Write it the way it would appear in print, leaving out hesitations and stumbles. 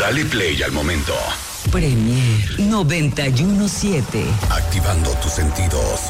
Dale play al momento. Premier 91.7. Activando tus sentidos.